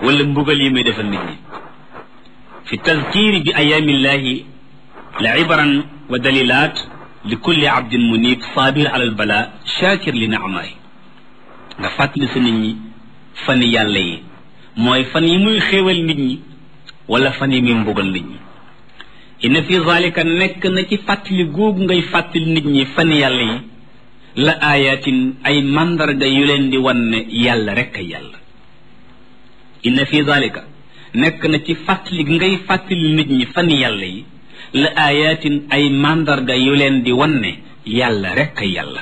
wala mbugal yi muy defal nit ñi fi tazkiri bi ayaamillahi la ibran wa dalilat li kulli abdin munib sabir ala albala shakir li naamaay nga fàttali sa nit ñi fan yàlla yi mooy fan yi muy xéewal nit ñi wala fan yi muy mbugal nit ñi inna fi zalika nekk na ci fàttali googu ngay fàttali nit ñi fan yàlla yi la ayatin ay mandarga yu leen di wan ne yàlla rek ay yàlla inna fi zalika nekk na ci fàttali ngay fàttali nit ñi fan yàlla yi la ayatin ay mandarga yu leen di wan ne yàlla rek ay yàlla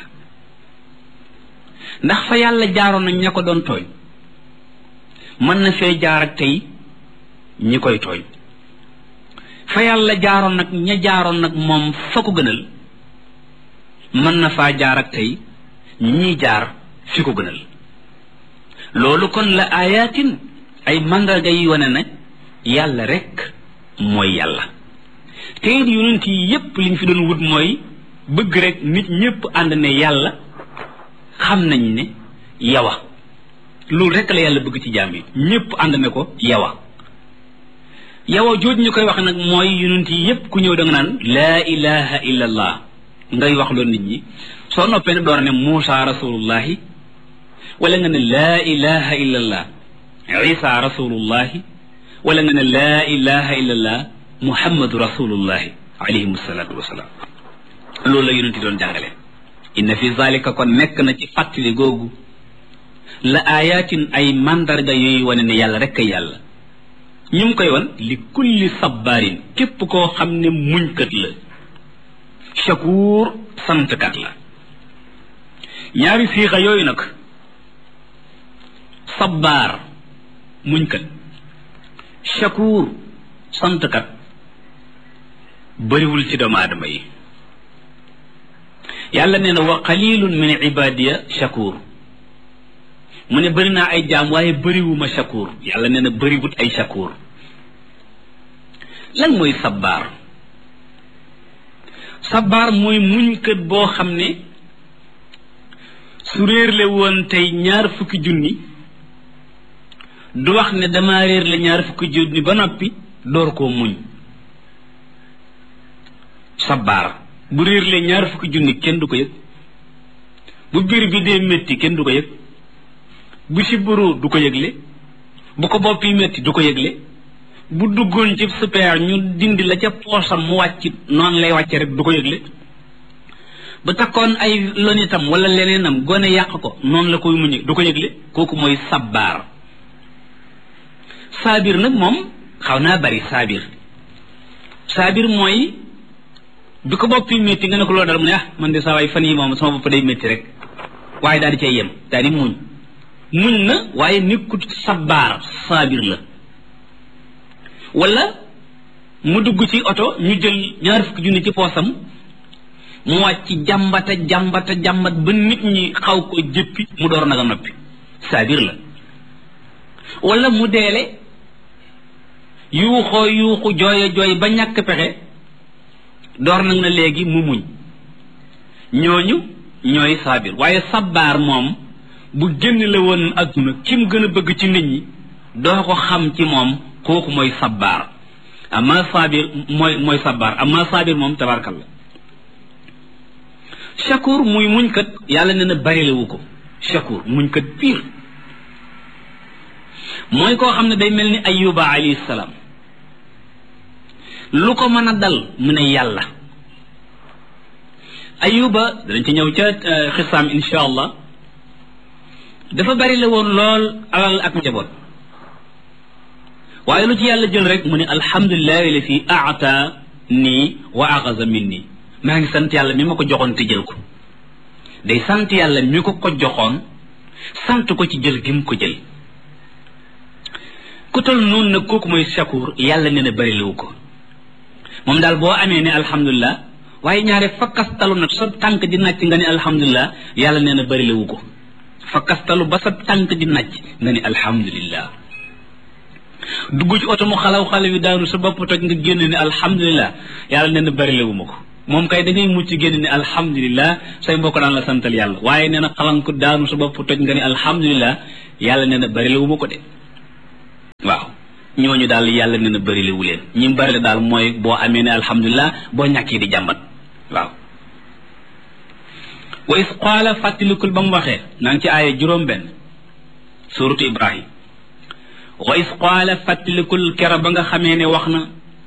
ndax fa yàlla jaaroon nag ña ko doon tooñ mën na fee jaar ak tey ñi koy tooñ fa yàlla jaaroon nag ña jaaroon nag moom fa ko gënal mën na faa jaar ak tey ñii jaar fi ko gënal loolu kon la ayatin ay mandarga yi wane ne yàlla rek mooy yàlla te it yonent yi yépp liñ fi doon wut mooy bëgg rek nit ñépp ànd ne yàlla xam nañ ne yawa loolu rek la yàlla bëgg ci jaam yi ñépp ànd ne ko yawa yawa jooj ñu koy wax nag mooy yonent yi yépp ku ñëw da nga naan laa ilaha illa allah ngay wax loolu nit ñi soo noppee ne door ne Muusa rasulullahi wala nga ne laa ilaha illa allah Isa rasulullahi wala nga ne laa ilaha illa allah Muhammadu rasulullahi alayhim salaatu wasalaam loolu la yonent yi doon jàngale inna fi zalika kon nekk na ci fàttali googu la ayatin ay mandarga yooyu wane ne yàlla rek ay yàlla ñu ngi koy wan li kulli sabbaarin képp koo xam ne muñkat la shakuur santkat la ñaari siixa yooyu nag sabbaar muñkat shakuur santkat bëriwul ci doomu aadama yi yàlla nee na wa qalilun min ibadiya shakuur mu ne bëri naa ay jaam waaye bëriwuma shakuur yàlla nee na bëriwut ay shakuur lan mooy sabbaar sabbaar mooy muñkat boo xam ne su réerle woon tey 20 junni du wax ne dama réerle 20 junni ba noppi door koo muñ sabbaar bu réerle 20 junni kenn du ko yëg bu biir bi dee métti kenn du ko yëg bu sibbiru du ko yëgle bu ko bopp yi métti du ko yëgle bu duggoon ci super ñu dindi la ca poosam mu wàcc noonu lay wàcce rek du ko yëgle ba takkoon ay lonitam wala leneenam gone yàq ko noonu la koy muñe du ko yëgle kooku mooy sabbaar saabir nag moom xaw naa bari saabir mooy bi ko bopp yi métti nga ne ko loolu dal mu ne man de saa waay fan yi moom sama bopp day métti rek waaye daal di cay yem daal di muñ na waaye nekkut sabbaar saabir la wala mu dugg ci oto ñu jël 20 junni ci poosam mu wàcc jàmbat ba nit ñi xaw ko jëppi mu door nag a noppi saabir la wala mu deele yuuxu jooy ba ñàkk pexe door nag na léegi mu muñ ñooñu ñooy saabir waaye sabbaar moom bu génn la woon adduna ki mu gën a bëgg ci nit ñi doo ko xam ci moom kooku mooy sabbaar amma saabir mooy sabbaar amma saabir moom tabarkalla shakur muy muñkat yàlla nee na barilewu ko shakur muñkat piir mooy koo xam ne day mel ni ayuba alayhi salaam lu ko mën a dal mu ne yàlla ayuba danañ ci ñëw ca xisaam insha allah dafa bari la woon lool alal ak njaboot waaye lu ci yàlla jël rek mu ne alhamdulillahi la fi aata nii wa axasa min nii maa ngi sant yàlla mi ma ko joxoon te jël ko day sant yàlla mi ko joxoon sant ko ci jël gi mu ko jël ku tol noonu nag kooku mooy shakur yàlla nee na bari lewu ko moom daal boo amee ne alhamdulilah waaye ñaare fakkastalu nag sa tànk di nàcc nga ne alhamdulilah yàlla nee na bari lewu ko fakkastalu ba sa tànk di nàcc nga ne alhamdulilah dugg ci oto mu xalaw yu daanu sa bopp toj nga génn ne alhamdulilah yàlla nee na bari lewu ma ko moom kay da ngay mucc génn ne alhamdulilah say mbokk daan la santal yàlla waaye nee na xalan ko daanu sa bopp toj nga ne alhamdulilah yàlla nee na bari lewu ma ko de waaw ñooñu daal yàlla nee na bëri li wu leen ñi bëri la daal mooy boo amee ne alhamdulilah boo ñàkkee di jàmbat waaw wa is qaala fàttalikul ba mu waxee naa ngi ci aaya juróom benn suratu ibrahim wa is qaala fàttalikul kera ba nga xamee ne wax na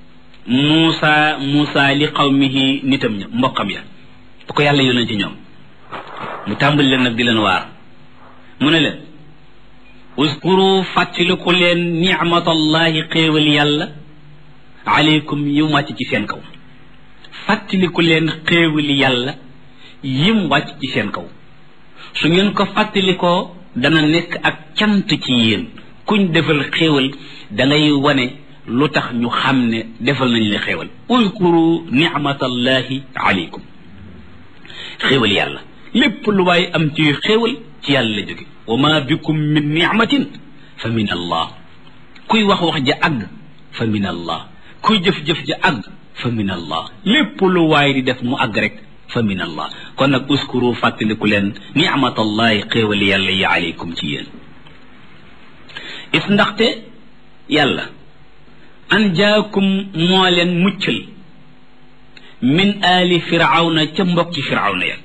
Muusa li qawmihi nitam ña mbokkam ya bu ko yàlla yónnee ci ñoom mu tàmbali leen nag di leen waar mu ne leen uskuru fàttaliku leen nicmatallahi xéewal yàlla aleykum yim wàcc ci seen kaw fàttaliku leen xéewali yàlla yim wàcc ci seen kaw su ngeen ko fàttalikoo dana nekk ak cant ci yéen kuñ defal xéewal dangay wane lu tax ñu xam ne defal nañ la xéewal uskuru nicmatallahi aleykum xéewal yàlla lépp lu waay am ci xéewal ci yàlla la jóge wa ma bikum min nicmatin fa min allah kuy wax ja àgg fa min allah kuy jëf-jëf ja àgg fa min allah lépp lu waay di def mu àgg rek fa min allah kon nag uskuru fàttaliku leen nicmatallahi xéewal yàlla yi aleykum ci yéen is ndaxte yàlla an jaakum moo leen muccal min aali firawna ca mbokki firawna ya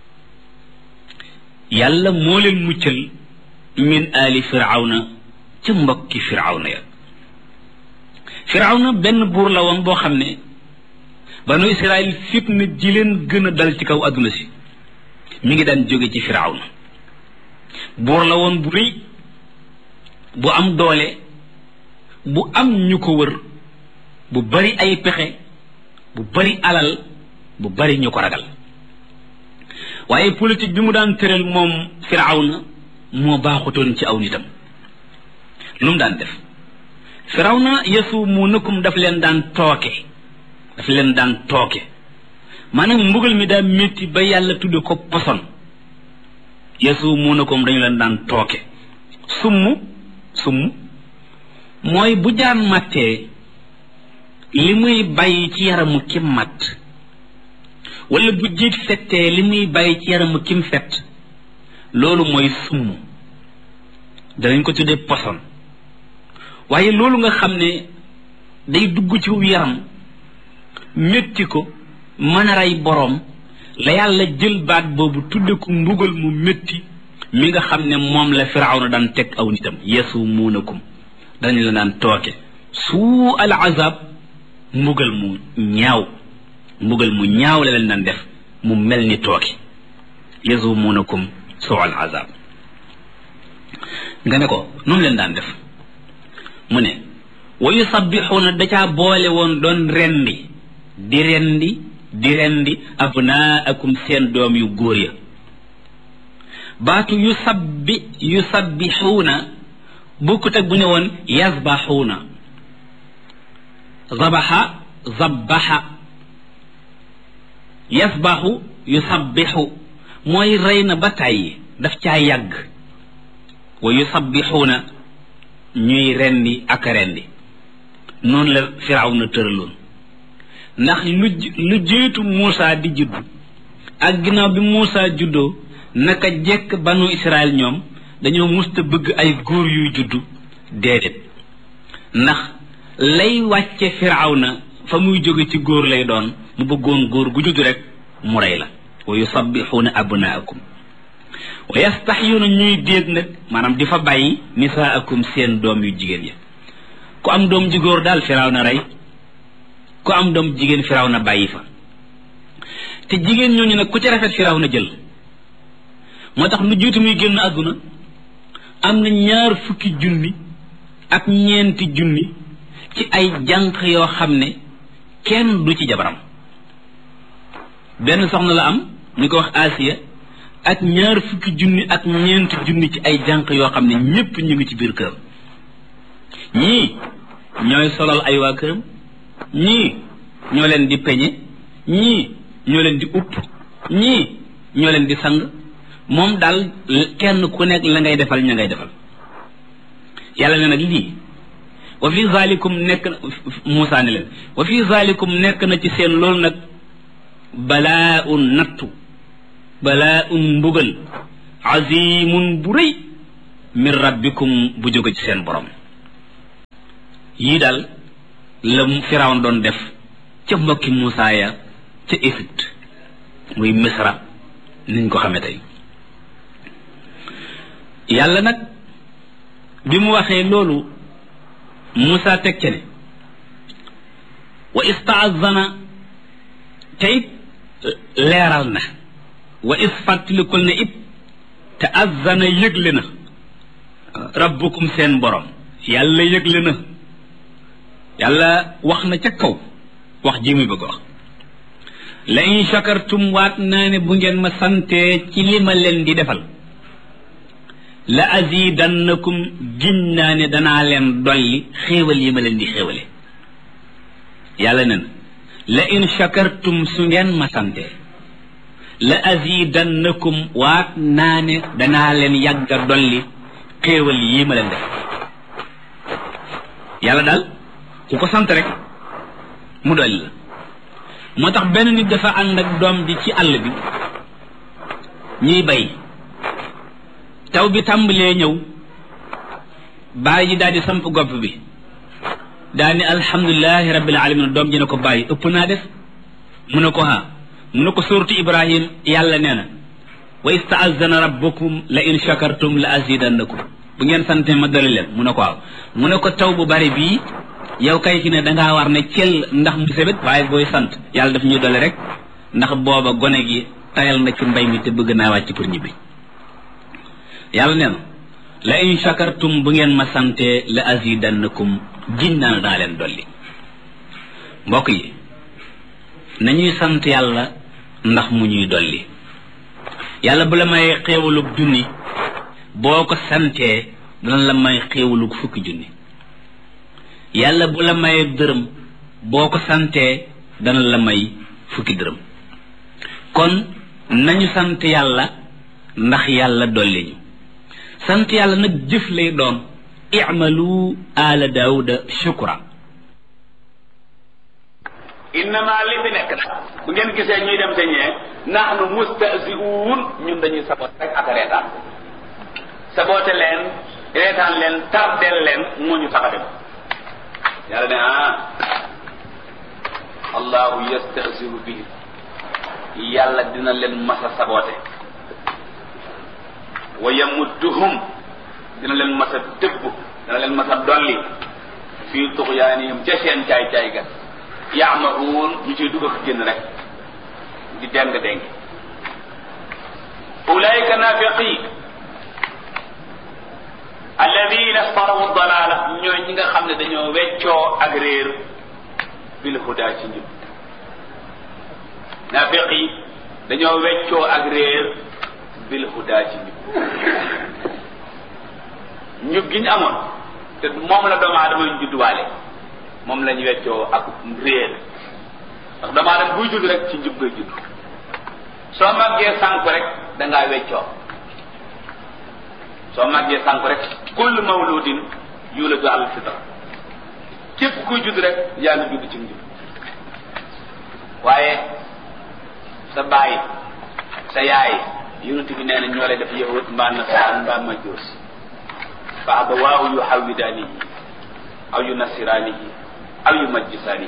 yàlla moo leen muccal min aali firawna ca mbokki firawna ya firawna benn buur la woon boo xam ne banu israel fitna ji leen gën a dal ci kaw adduna si mi ngi daan jóge ci firawna buur la woon bu rëy bu am doole bu am ñu ko wër bu bari ay pexe bu bari alal bu bari ñu ko ragal waaye politique bi mu daan tëral moom firawna moo baaxutoon ci aw nitam lu mu daan def firawna yasumuunakum daf leen daan tooke maanaam mbugal mi daa métti ba yàlla tudde ko poson yasumuunakum dañu leen daan tooke summ mooy bu jaan màttee li muy bàyyi ci yaramu kim matt wala bu jiit fettee li muy bàyyi ci yaramu kim fett loolu mooy summ danañ ko tuddee poson waaye loolu nga xam ne day dugg ci yaram métti ko mën a rey boroom la yàlla jël baat boobu tudde ko mbugal mu métti mi nga xam ne moom la firawna daan teg aw nitam yasumuunakum dañ la daan tooke suu al azab mbugal mu ñaaw la leen daan def mu mel ni tooke yasumuunakum suu al azab nga ne ko noonu leen daan def mu ne wa yusabbixuuna da caa boole woon doon di rendi abnaakum seen doom yu góor ya baatu yusabbixuuna bokkut ak bu ne woon yasbaxuuna zabbaxa yasbaxu yusabbixu mooy rey na ba tàyyi daf caa yàgg wa yusabbixuuna ñuy rendi ak rendi noonu la firawna tëraloon ndax lu jiitu Muusa di judd ak ginnaaw bi Muusa juddoo naka jekk banu Israel ñoom dañoo musta bëgg ay góor yuy juddu déedéet ndax lay wàcce firawna fa muy jóge ci góor lay doon mu bëggoon góor gu judd rek mu rey la wa yusabbixuuna abnaakum wa yastaxyuuna ñuy déeg nag maanaam di fa bàyyi nisaakum seen doom yu jigéen ya ku am doom ji góor daal firawna rey ku am doom jigéen firawna bàyyi fa te jigéen ñooñu nag ku ci rafet firawna jël moo tax lu jiitu muy génn àdduna am na 20 ak ñeenti junni ci ay jànq yoo xam ne kenn du ci jabaram benn soxna la am ñu ko wax Asiya ak 20 ak ñeenti junni ci ay jànq yoo xam ne ñépp ñu ngi ci biir kër ñii ñooy solal ay waa këram ñii ñoo leen di peñe ñii ñoo leen di upp ñii ñoo leen di sang moom daal kenn ku nekk la ngay defal ña ngay defal yàlla ne nag lii wa fi zalikum nekk na Muusaa ne leen wa fi zalikum nekk na ci seen loolu nag balaa un mbugal azimun bu rëy min rabbikum bu jóge ci seen borom yii daal la Firawna doon def ca mbokki Muusaa ya ca Égypte muy Misra niñ ko xamee tey yàlla nag bi mu waxee loolu Muusaa teg ca ne wa istaazana tey leeral na wa is fàttalikul ne it te azana yëgle na rabbukum seen borom yàlla yëgle na yàlla wax na ca kaw wax ji muy bëgg wax la in shakartum waat naa ne bu ngeen ma santee ci li ma leen di defal la azidannakum giñ naa ne danaa leen dolli xéewal yi ma leen di xéewale yàlla nen la in shakartum su ngeen ma santee la azidannakum waat naa ne danaa leen yàgga dolli xéewal yi ma leen def yàlla daal ku ko sant rek mu dolli la moo tax benn nit dafa ànd ak doom ji ci àll bi ñuy bay taw bi tàmbalee ñëw bàyyi ji daal di samp gopp bi daal ni alhamdulilahi rabbil alamin doom ji ne ko bàyyi ëpp naa def mu ne ko mu ne ko suuratu Ibrahim yàlla nee na wa istaazana rabbukum la in shakartum la azidannakum bu ngeen sante ma dolli leen mu ne ko waaw mu ne ko taw bu bari bii yow kay ci ne dangaa war ne cel ndax mu sebet waaye booy sant yàlla daf ñu dolli rek ndax booba gone gi tayal na ci mbay mi te bëgg naa wàcc pour ñibbi yàlla nee na la in shakartum bu ngeen ma sante la azidannakum jinnaan daa leen dolli mbokk yi nañuy sant yàlla ndax mu ñuy dolli yàlla bu la may xéewalug junni boo ko santee dana la may xéewalug fukki junni yàlla bu la may dërëm boo ko santee dana la may fukki dërëm kon nañu sant yàlla ndax yàlla dolli ñu sant yàlla nag jëf lay doon i'malu ala daawuda shukra innama li fi nekk nag bu ngeen gisee ñuy dem sañee nahnu mustahzi'un ñun dañuy saboot rek ak reetaan saboote leen reetaan leen tardeel leen moo ñu tax a dem yàlla ne allahu yastahzi'u bihi yàlla dina leen masa saboote wa yamudduhum dina leen masa dëbb dina leen masa dolli fii tuxyaanihim ca seen caay-caay ga yaamaruun ñu ciy dugg ak génn rek di déng ulaika nafiqi alladina starawu dalala ñooy ñi nga xam ne dañoo weccoo ak réer bil huda ci njub nafiqi dañoo weccoo ak réer bil huda ci njub gi ñu amoon te moom la doomu aadama ñu judduwaale moom lañu weccoo ak réer ndax doomu aadama buy judd rek ci njub ngay judd soo màggee sànku rek dangaa weccoo soo màggee sànku rek kullu mawludin yuladu ala fitra képp kuy judd rek yaa ngi judd ci njub waaye sa baay sa yaay yonent bi nee na ñoo lay def yahud mbaa nasaraan mbaa majuus fa abawaahu yuhawwidaanihi aw yunassiraanihi aw yumajjisaanihi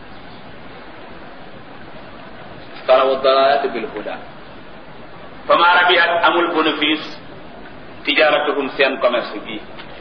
istarawu dalalata bil huda fama rabihat amul bénéfice tijaratuhum seen commerce bii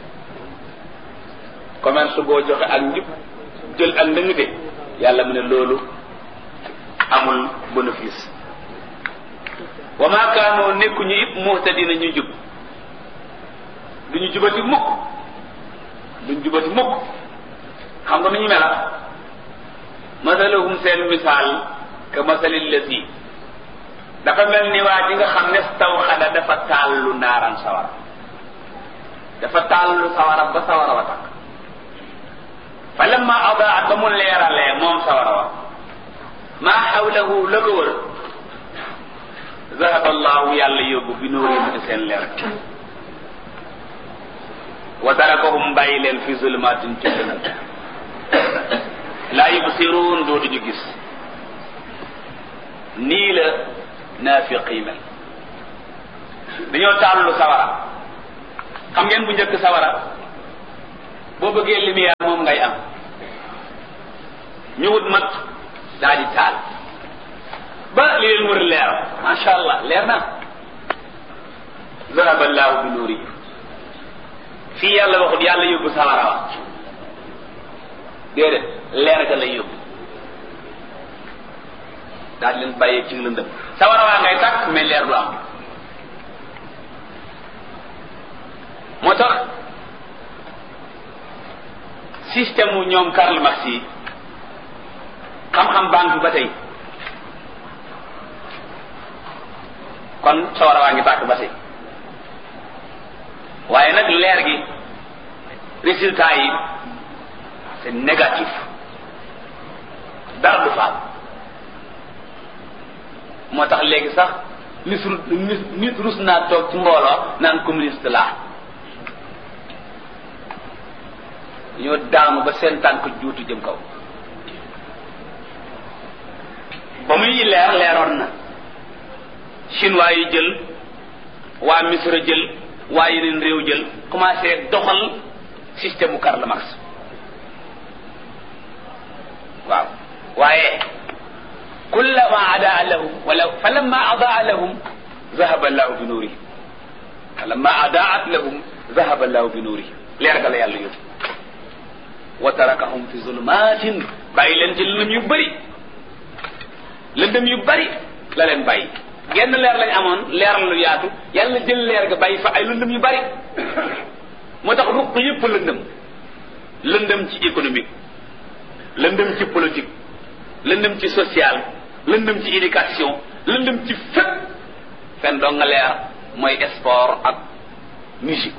commerce boo joxe ak njub jël ak ndëng de yàlla mu ne loolu amul bénéfice wa ma kaanoo nekkuñu it muhtadina ñu jub duñu jubati mukk duñ jubati mukk xam nga nu ñu mela masalahum seen misaal ka masalil lati dafa mel ni waa ji nga xam ne stawxada dafa taallu naaran sawara dafa taallu sawara ba sawara wa takk fa lamma adaat ba mu leeralee moom sawara wa maa xawlahu la ko wër zahaba allahu yàlla yóbbu bi nuurihim ci seen leer wa tarakahum bàyyi leen fi zulumaatin ci lëndëm laa yubsiruun dootuñu gis nii la naafiq yi mel dañoo tàllu sawara xam ngeen bu njëkk sawara boo bëggee lumière moom ngay am ñu wut mat daal di taal ba li leen wër leer macha allah leer na zahaba allahu bi nuuri fii yàlla waxut yàlla yóbbu sawara wa déedéet leer ga lay yóbbu daal di leen bàyyee ci lëndëm sawara waa ngay tàkk mais leer du am moo tax système mu ñoom Karl Marx yi xam-xam banque ba tey kon sawara waa ngi tàkk ba tey waaye nag leer gi résultat yi c'est négatif dara du faal moo tax léegi sax nit rus naa toog ci mbooloo naan communiste laa ñoo daanu ba seen tànk juutu jëm kaw ba muy leeroon na chinois yi jël waa Misra jël waa yeneen réew jël commencé doxal système mu Karl Marx waaw waaye kullama adaa lahum wala falamma adaa lahum zahaba allahu bi nuurihim falamma adaat lahum zahaba allahu bi nuurihim leer ga la yàlla yóbbu wa tarakahum fi zulumatin bàyyi leen ci lëndëm yu bëri lëndëm yu bëri la leen bàyyi genn leer lañ amoon leer lu yaatu yàlla jël leer ga bàyyi fa ay lëndëm yu bëri moo tax ruq yëpp lëndëm lëndëm ci économique lëndëm ci politique lëndëm ci social lëndëm ci éducation lëndëm ci fépp fen doo nga leer mooy sport ak musique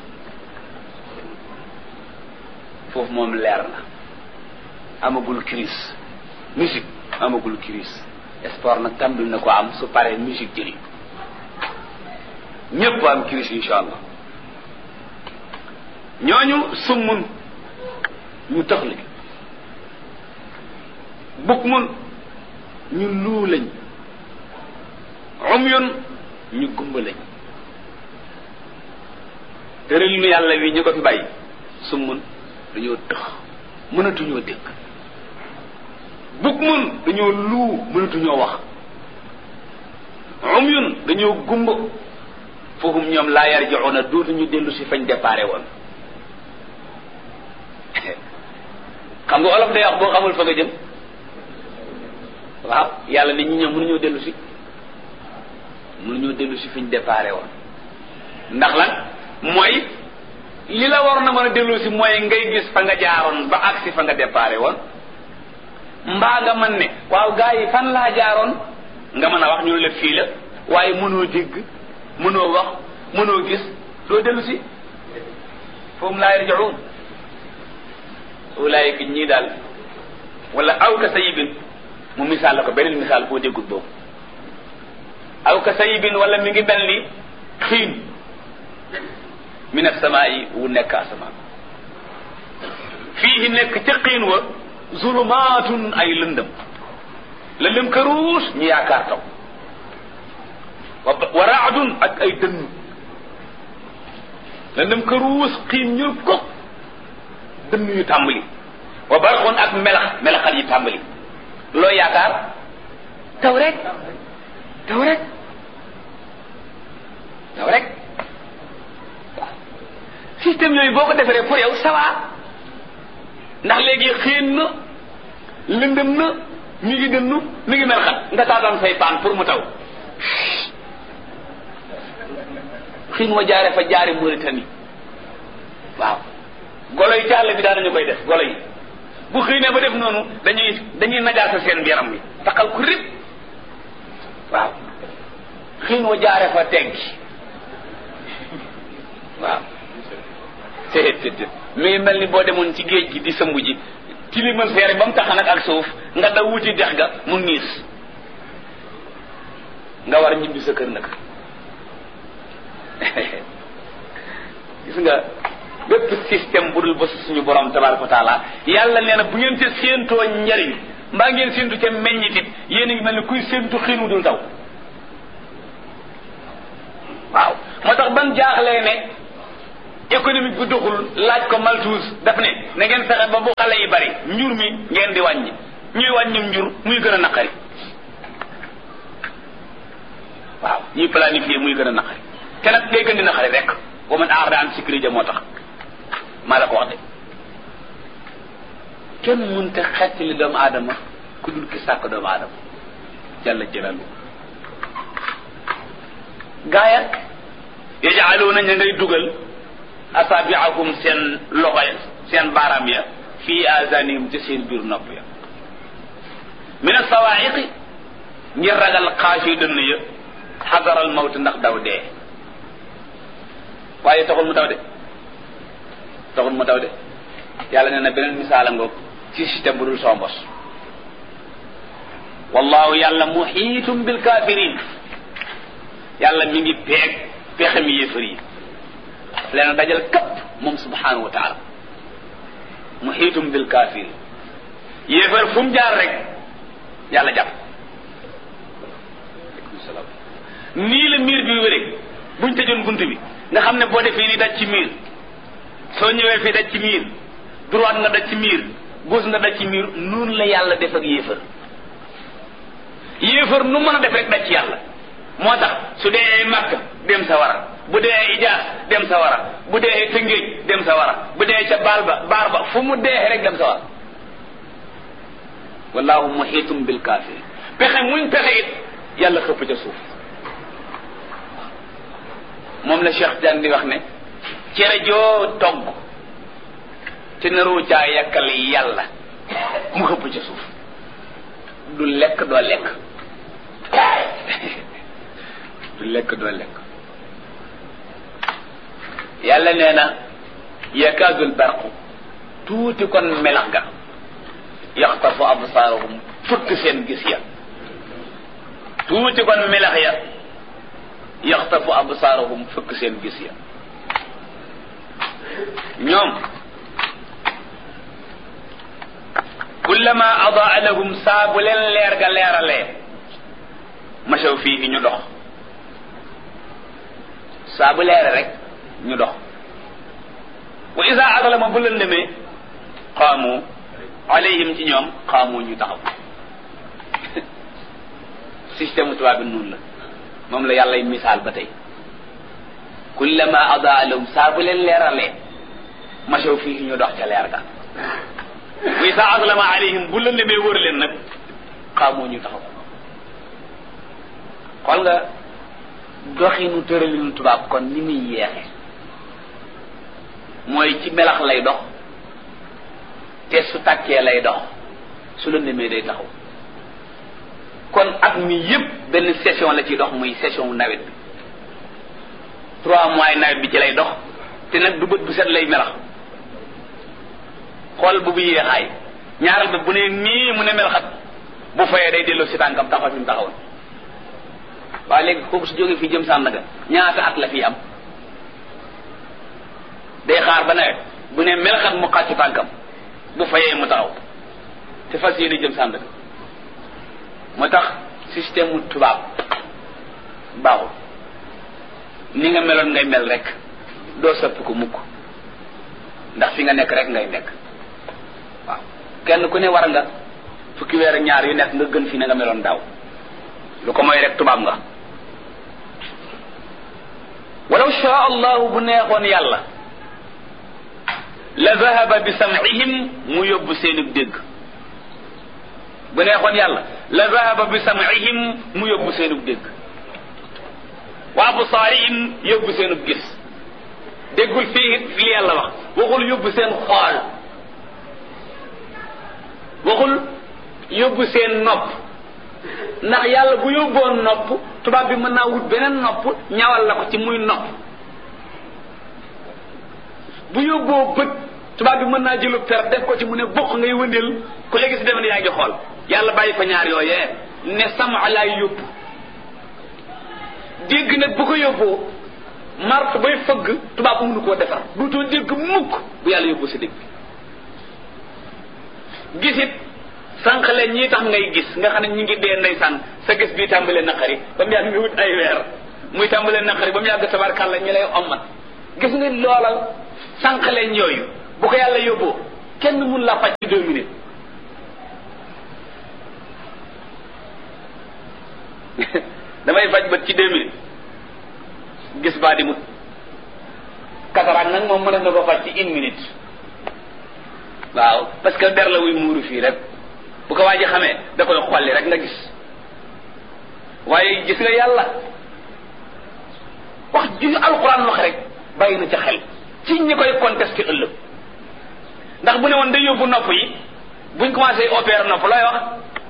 foofu moom leer na amagul crise musique amagul crise sport nag tàmbali na ko am su paree musique jëli ñépp am crise insha allah ñooñu summun ñu tax li bukmun ñu luu lañ umyun ñu gumba lañ tëral nu yàlla wi ñu ko fi bàyyi summun dañoo tëx mënatuñoo dégg bukmun dañoo luu mënatuñoo wax umyun dañoo gumba foofu ñoom laa yarji'una dootuñu dellu si fañ déparé woon xam nga olof day wax boo xamul fa nga jëm waaw yàlla ne ñi ñoom mënuñoo dellu si fiñ déparé woon ndax lan mooy li la waroon a mën a dellu si mooy ngay gis fa nga jaaroon ba agsi fa nga déparé woon mbaa nga mën ne waaw gaa yi fan laa jaaroon nga mën a wax ñu la fii la waaye mënoo dégg mënoo wax mënoo gis doo dellu si foofu laa yarji'un ulaayika ñii daal wala aw ka sayibin mu misaal la ko beneen misaal boo déggut boobu aw ka sayibin wala mi ngi mel ni xiin min as-samaa'i wu nekk asamaan fii nekk ca xiin wa zulumaatun ay lëndëm këruus ñu yaakaar taw wa raadun ak ay dënn lëndëm këruus xiin ñul ko dënn yu tàmbali wa barxun ak melaxat yi tàmbali loo yaakaar taw rek système yooyu boo ko defaree pour yow sawa ndax léegi xiin na lëndëm na mi ngi dënnu mi ngi melaxat nga taataan say paan pour mu taw xiin wa jaare fa jaare Mauritanie waaw golo yi ci àll bi daan nañu koy def golo yi bu xiinee ba def noonu dañuy najaasa seen yaram bi taxal ku rib waaw xiin wa jaare fa teggi waaw te mi ngi mel ni boo demoon ci géej gi di sëmbu ji tilimal seere ba mu taxan ak suuf nga daw wuti dex ga mu niis nga war ñibbi sa kër nag gis nga bépp système bu dul ba suñu borom tabaraka wa taala yàlla nee na bu ngeen ca séentoo njariñ mbaa ngeen séentu ca meññitit yéen a ngi mel ni kuy séentu xiin wu dul taw waaw moo tax ban jaaxlee ne économique bu doxul laaj ko Malthus daf ne na ngeen fexe ba bu xale yi bari njur mi ngeen di wàññi ñuy wàññi njur muy gën a naqari waaw ñuy planifier muy gën a naqari te nag day gën di naqari rek wa man aarada an sikri ja moo tax maa la ko wax de kenn mënta xettali doomu aadama ku dul ki sàkk doomu aadama jalla jalalu gaaya yaj'aluuna ña ngay dugal asabi'ahum seen loxo ya seen baaraam ya fii azanihim ci seen biir nopp ya min as-sawaa'iqi ngir ragal xaasi dënn ya xadaral mawt ndax daw dee waaye taxul mu daw de yàlla nee na beneen misaala ngoog ci système bu dul soo mbos wallahu yàlla muhiitum bil kaafiriin yàlla mi ngi peeg pexe mi yéefar yi leen dajal kapp moom subhanahu wa taala muhiitum bil kaafiriin yéefar fu mu jaar rek yàlla jàpp nii la miir bi wéree buñ tëjoon bunt bi nga xam ne boo defee ni daj ci miir soo ñëwee fii daj ci miir droite nga daj ci miir gauche nga daj ci miir noonu la yàlla def ak yéefar nu mën a def rek daj ci yàlla moo tax su dee Makka dem sa wara bu dee Ijaas dem sa wara bu dee Tëngéej dem sa wara bu dee ca baar ba fu mu dee rek dem sa wara wallahu muhiitum bil kaafir pexe muñ pexe it yàlla xëpp ca suuf moom la Cheikh Diagne di wax ne cere joo togg te naroo caa yàkkal yàlla mu xëpp ca suuf du lekk doo lekk yàlla nee na yakaadul barqu tuuti kon melax ga yaxtafu absaarahum fëkk seen gis ya tuuti kon melax ya yaxtafu absaarahum fëkk seen gis ya ñoom kullama adaa lahum saa bu leen leer ga leeralee masaw fii ñu dox saa bu leere rek ñu dox wa isa adlama bu leen demee qaamu alayhim ci ñoom qaamu ñu taxaw système tubaab bi noonu la moom la yàlla misaal ba tey kullama adaa lahum saa bu leen leeralee masaw fii ñu dox ca leer ga wa isa adlama alayhim bu leen demee wër leen nag qaamu ñu taxaw xool nga doxinu tëralinu tubaab kon ni muy yeexe mooy ci melax lay dox te su tàkkee lay dox su la nemee day taxaw kon at mi yépp benn session la ciy dox muy session nawet bi 3 mois nawet bi ci lay dox te nag du bët bu set lay melax xool bu yéexaay ñaaral ba bu ne nii mu ne melaxat bu fayee day delloo si tànkam taxaw fi mu taxawoon waaye léegi kooku su jógee fii jëm Sandaga ñaata at la fii am day xaar ba nawet bu ne melxat mu xàccu tànkam bu fayee mu taxaw te fas yéene jëm Sandaga moo tax système mu tubaab baaxul ni nga meloon ngay mel rek doo sëpp ko mukk ndax fi nga nekk rek ngay nekk waaw kenn ku ne war nga fukki weer ak ñaar yu nekk nga gën fi na nga meloon daaw lu ko mooy rek tubaab nga walaw shaa allahu bu neexoon yàlla la zahaba bi sam'ihim mu yóbbu seenub dégg bu neexoon yàlla la zahaba bi sam'ihim mu yóbbu seenub dégg wa absaarihim yóbbu seenub gis déggul fii li yàlla wax waxul yóbbu seen xool waxul yóbbu seen nopp ndax yàlla bu yóbboon nopp tubaab bi mën naa wut beneen nopp ñawal la ko ci muy nopp bu yóbboo bët tubaab bi mën naa jëlu per def ko ci mu ne bokk ngay wëndeel ku léegi si defe ne yaa ngi xool yàlla bàyyi fa ñaar yooyee ne sama laay yóbbu dégg nag bu ko yóbboo mart bay fëgg tubaab mënu koo defar duutoo dégg mukk bu yàlla yóbbu si dégg gisit sànq leen ñii tax ngay gis nga xam ne ñi ngi dee ndeysaan sa gis bii tàmbalee naqari ba mu yàgg nga wut ay weer muy tàmbalee naqari ba mu yàgg tabarkàlla ñi lay ommat gis nga loolal sànq leen yooyu bu ko yàlla yóbboo kenn mun la faj ci 2 minutes damay faj bët ci 2 minutes gis baa di mut cataracte nag moom mën na ko faj ci 1 minute waaw parce que der la wuy muuru fii rek bu ko waa ji xamee da koy xolli rek nga gis waaye gis nga yàlla wax ju alquran wax rek bàyyi na ca xel ci ñi koy contesté ëllëg ndax bu ne woon day yóbbu nopp yi buñ commencé opérer nopp looy wax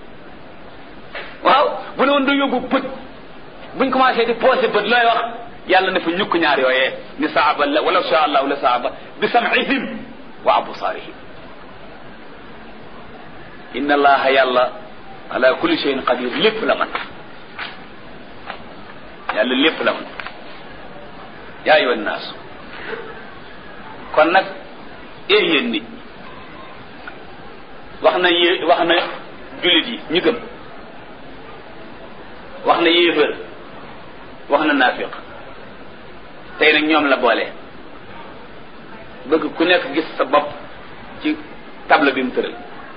waaw bu ne woon day yóbbu bët buñ commencé di posé bët looy wax yàlla ne fa ñukk ñaar yooyee ni saaba la wala sha allahu la saaba bi sam'ihim wa absarihim inna allaha yàlla ala kulli shay'in qadir lépp la man yàlla lépp la man yaa ayyuhan naas kon nag yéen nit wax na jullit yi ñu gëm wax na yéefër wax na naafiq tey nag ñoom la boole bëgg ku nekk gis sa bopp ci table bi mu tëral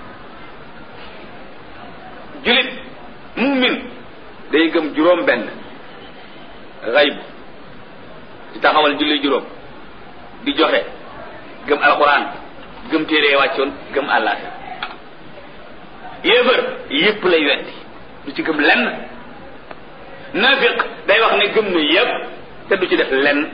jullit mu'min day gëm juróom benn xayb di taxawal julli juróom di joxe gëm alquran gëm téere wàccoon gëm àllaaxira yéefër yépp lay weddi du ci gëm lenn naafiq day wax ne gëm na yépp te du ci def lenn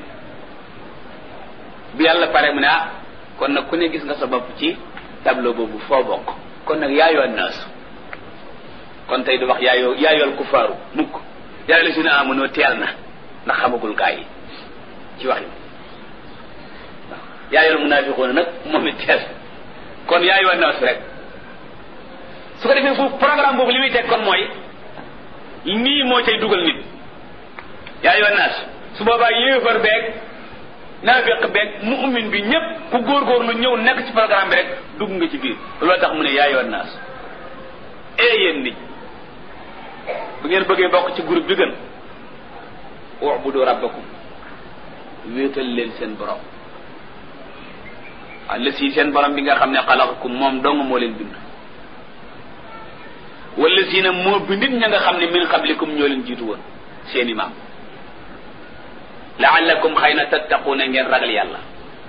bi yàlla pare mu ne kon nag ku ne gis nga sa bopp ci tableau boobu foo bokk kon nag yaayoo naas kon tey du wax yaayool kufaaru mukk yaa la si ne amunoo teel na ndax xamagul gaa yi ci wax yi yaayool munaafiqoona nag moom it teel kon yaayoo naas rek su ko defee foofu programme boobu li muy teg kon mooy nii moo cay dugal nit yaayoo naas su boobaa yéefar beeg naafiq beeg mu'min bi ñëpp ku góorgóorlu ñëw nekk ci programme bi rek dugg nga ci biir loolu tax mu ne yaayoo naas yéen nit bu ngeen bëggee bokk ci groupe bi gën u'budu rabbakum wéetal leen seen borom allasi seen borom bi nga xam ne xalaqakum moom dong moo leen bind wallazina moo bindit ña nga xam ne min qablikum ñoo leen jiitu woon seeni maam la'allakum xëy na tattaquna ngeen ragal yàlla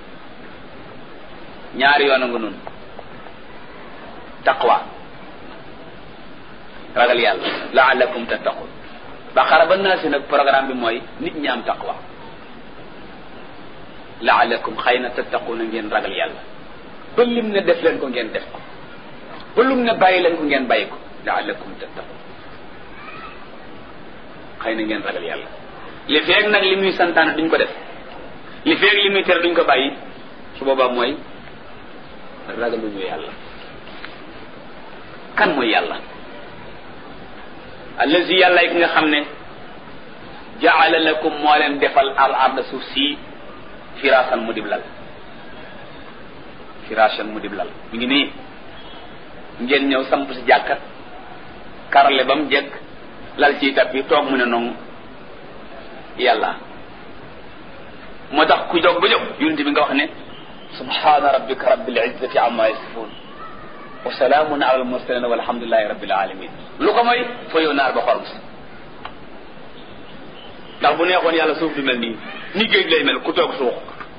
ñaari yoon a nga noonu taqwa ragal yàlla la'allakum tattaqun baqara ba naasi nag programme bi mooy nit ñi am taqwa la'allakum xëy na tattaquna ngeen ragal yàlla ba lim ne def leen ko ngeen def ko ba lim ne bàyyi leen ko ngeen bàyyi ko la'allakum tattaqun xëy na ngeen ragal yàlla li feeg nag li muy santaane duñ ko def li feeg li muy tere duñ ko bàyyi su boobaa mooy ragaluñu yàlla kan mooy yàlla allazi yàlla yi nga xam ne jaala lakum moo leen defal al arda suuf si firaasan mu dib lal firaasan mu dib lal mi ngi nii ngeen ñëw samp si jàkka karale ba mu jekk lal ci tappi toog mu ne noonu yàlla moo tax ku jóg ba jóg yonent bi nga wax ne subhana rabbika rabbil izzati amma yasifun wa salaamun ala al mursalin walhamdulillahi rabbil alamin lu ko mooy fa yow naar ba xorom si ndax bu neexoon yàlla suuf du mel nii ni géej lay mel ku toog suux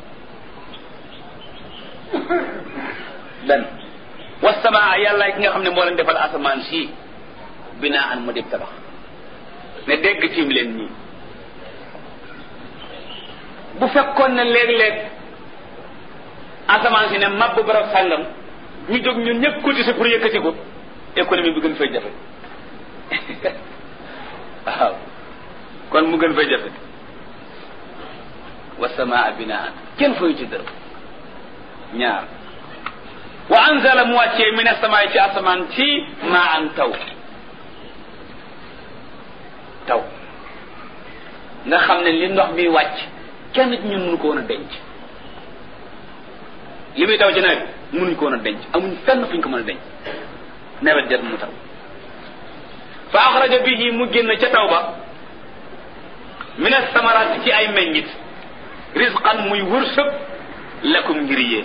dan wasamaa yàlla ki nga xam ne moo leen defal asamaan si binaan mu dib tabax ne dégg tiim leen nii bu fekkoon ne léeg-léeg asamaan si ne mabbu barab sàngam ñu jóg ñun ñëpp cotiser pour yëkkati ko économie bi gën fay jafe waaw kon mu gën fay jafe wasamaa binaan kenn fayu ci dërëm ñaar wa anzala mu wàccee min asamaay ci asamaan ci maa an taw nga xam ne li ndox mi wàcc kenn ci ñun mënu ko woon a denc li muy taw ci nawet mënuñ ko woon a denc amuñ fenn fuñ ko mën a denc nawet jot mu taw fa axraja bihi mu génn ca taw ba min as-samaraat ci ay meññit rizqan muy wërsëg lakum ngir yéen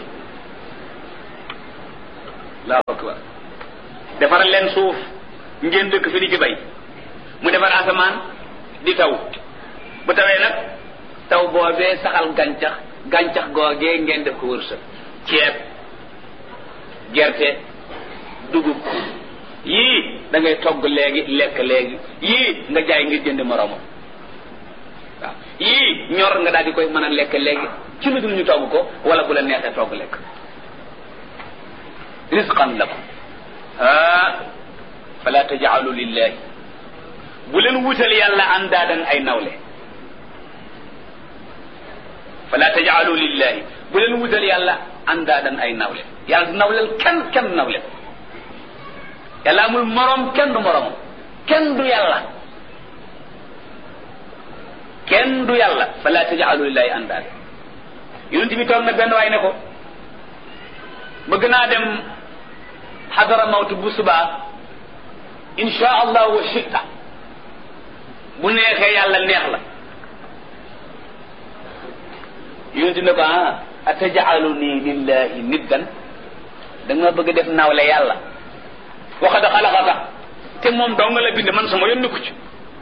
allahu akbar defaral leen suuf ngeen dëkk fi di ci bay mu defar asamaan di taw bu tawee nag taw boobee saxal gàncax googee ngeen def ko wërsëg ceeb gerte dugub yii da ngay togg léegi lekk léegi yii nga jaay ngir jënd moroomam waaw yii ñor nga daal di koy mën a lekk léegi ci lu dul ñu togg ko wala bu la neexee togg lekk rizqan lakum fala taj'alu lillahi bu leen wutal yàlla andaadan ay nawle fala taj'alu lillahi bu leen wutal yàlla andaadan ay nawle yàlla du nawleel kenn nawle yàlla amul morom kenn du morom kenn du yàlla fala taj'alu lillahi andaadan yonent bi toog na benn waay ne ko bëgg naa dem xadara mawtu bu subaa insha allah wa shita bu neexee yàlla neex la yonent ne ko ataj'aluni lillahi niddan da nga bëgg def nawle yàlla waxad xalaqaka te moom dong la bind man sama yónni ko ci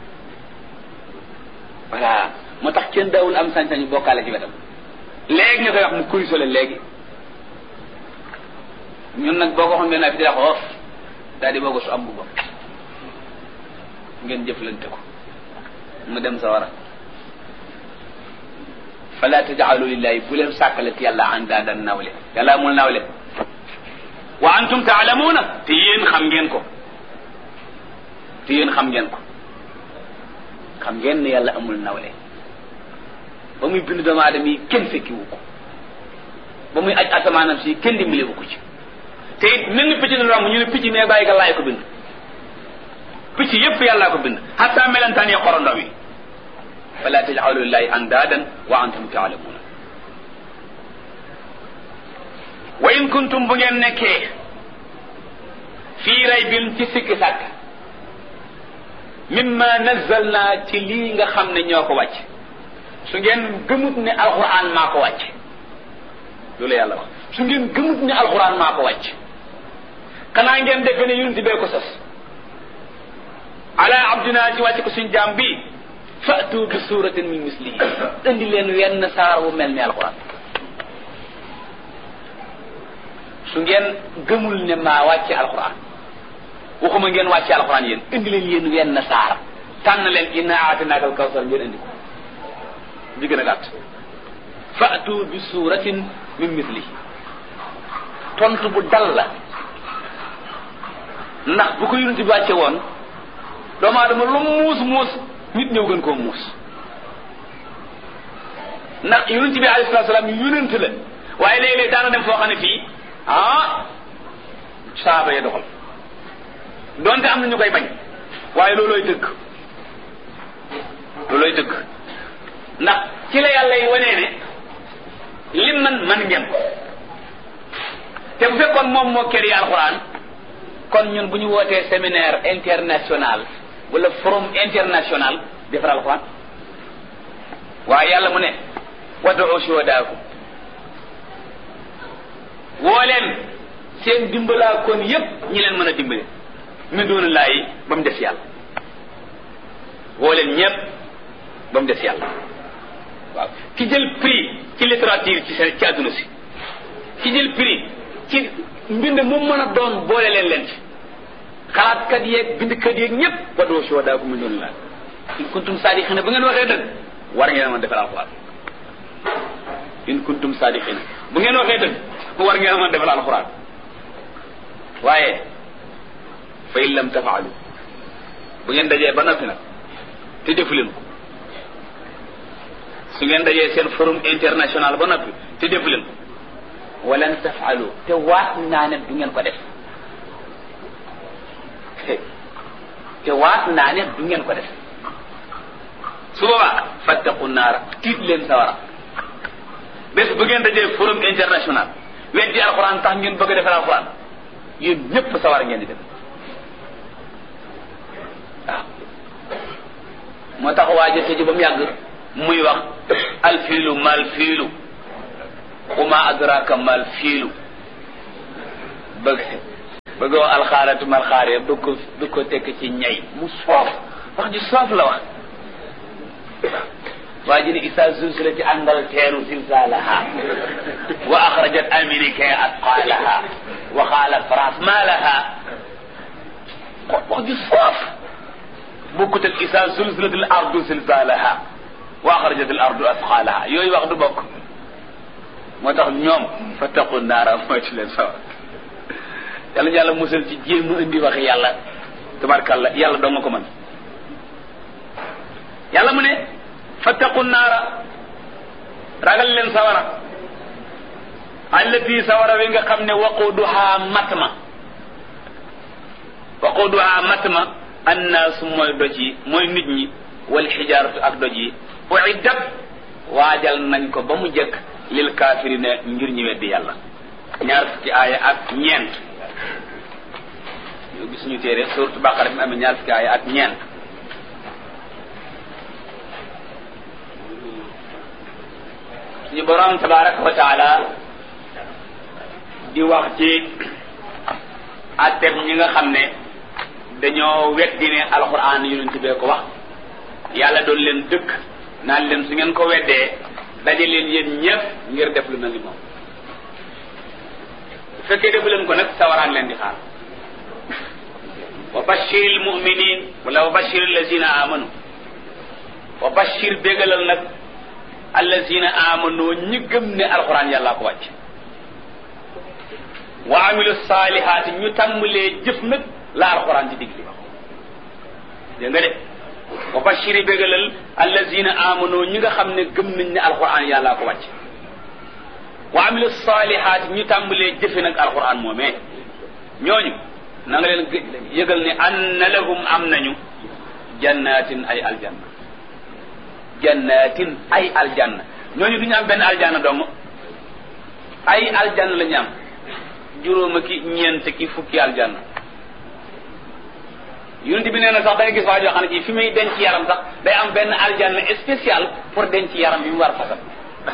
voilà moo tax kenn daawul am sañ-sañu bokkaale ci wetam léegi nga koy wax mu kuy sole léegi ñun nag boo ko xam ne naa fi di wax daal di boo ko su am bu bopp ngeen jëflante ko mu dem sa war a fala taj'alu lillahi bu leen sàkkalati yàlla andaadan nawle yàlla amul nawle wa antum ta'lamuna te yéen xam ngeen ko xam ngeen ne yàlla amul nawle ba muy bind doomu aadama yi kenn fekkiwu ko ba muy aj asamaanam si kenn dimbalewu ko ci te it mel ni picc na romb ñu ne picc mais bàyyi ga laay ko bind picc yépp yàllaa ko bind hatta melentaan yi xorondoom yi fala taj'alu lillahi andaadan wa antum ta'lamuna wa in kuntum bu ngeen nekkee fii raybin ci sikki sàkk mimma nazzalna ci lii nga xam ne ñoo ko wàcc su ngeen gëmut ne alquran maa ko wàcc loolu yàlla wax su ngeen gëmut ne alquran maa ko wàcc xanaa ngeen defe ne yonent bee ko sos ala abdina ci wàcc ko suñ jaam bi fa'tu bi suratin min mislihi indi leen wenn saar wu mel ni alquran su ngeen gëmul ne maa wàcce alquran waxuma ngeen wàcce alquran yéen indi leen yéen wenn saar tànn leen inna a'taynaaka al-kawsar ngeen indi ko bi gën a gàtt fa'tu bi suratin min mislihi tontu bu dal la ndax bu ko yonent bi wàcce woon doomu aadama lu muus nit ñëw gën koo muus ndax yonent bi alayhi salaam yonent la waaye léeg-léeg daana dem foo xam ne fii saaba ya doxal donte am na ñu koy bañ waaye loolooy dëgg ndax ci la yàlla yi wanee ne lim man ngeen ko te bu fekkoon moom moo kër yi alxuraan kon ñun bu ñu wootee séminaire international wala forum international defar alxuraan waaye yàlla mu ne wad'u shuhadaakum woo leen seen dimbalaa kon yépp ñi leen mën a dimbale min duunillaahi ba mu des yàlla woo leen ñépp ba mu des yàlla waaw ki jël prix ci littérature ci àdduna si ki jël prix ci mbind mu mën a doon boole leen ci xalaatkat yeeg bindkat yeeg ñépp wad'u shuhadaakum min duunillaahi in kuntum saadiqiina bu ngeen waxee dëgg war ngeen mën defal alxuraan in kuntum saadiqiina bu ngeen waxee dëgg war ngeen mën defal alxuraan waaye fa in lam tafaalu bu ngeen dajee ba noppi nag te defu leen ko su ngeen dajee seen forum international ba noppi te defu leen ko walan tafaalu te waat naa ne du ngeen ko def su boobaa fattaqu naara tiit leen sawara bés bu ngeen dajee forum international weddi alxuraan tax ngeen bëgg a defal alxuraan yéen ñëpp sawara ngeen di def waaw moo tax waaja tëju ba mu yàgg muy wax alfiilu mal fiilu wama adraka mal fiilu bëgg wax alxaaratu mal xaare bëgg ko tekk ci ñay mu soof wax ji soof la wax waa ji ne isa zulzilati Angleterre zilzalaha wa axrajat Amérique atqalaha wa qaala France ma laha wax ji soof bokkut ak isa zulzilati al ardu zilzalaha wa axrajat al ardu atqalaha yooyu wax du bokk moo tax ñoom fattaqu naara mooy ci leen sawar yàlla yàlla musal ci jéem mu indi wax yàlla tabarkalla yàlla doo nga ko mën yàlla mu ne fattaqu naara ragal leen sawara allati sawara wi nga xam ne waquduha matma annaasu mooy doj yi mooy nit ñi wal xijaaratu ak doj yi uiddat waajal nañ ko ba mu jëkk lil kaafirina ngir ñi weddi yàlla ñaar fukki aaya ak ñeent yow gis ñu téere suuratu Baqara bi amee ñaar fukki aaya ak ñeent suñu borom tabaraka wa taala di wax ci atteb ñi nga xam ne dañoo weddi ne alxuraan yonent bee ko wax yàlla doon leen dëkk naan leen su ngeen ko weddee daje leen yéen ñëpp ngir def lu mel ni moom bu fekkee defu leen ko nag sawaraan leen di xaar wa bashiril mu'minin wala wa bashir allazina amanu wa bashir bégalal nag allazina amanu ñi gëm ne alxuraan yàllaa ko wàcc wa amilu saalihaati ñu tàmbalee jëf nag la alxuraan ci digg li wax dégg nga de wa bashiri bégalal allazina amanu ñi nga xam ne gëm nañ ne alxuraan yàllaa ko wàcc wa amilu saalihaati ñu tàmbalee jëfe nag alxuraan moomee ñooñu na nga leen yëgal ne anna lahum am nañu jannatin ay aljanna jannatin ay aljanna ñooñu duñu am benn aljanna dong ay aljanna la ñu am juróoma ki ñeent ki fukki aljanna yonent bi nee na sax da nga gis waa joo xam ne ji fi muy denc yaram sax day am benn aljanna spécial pour denc yaram bi mu war fasam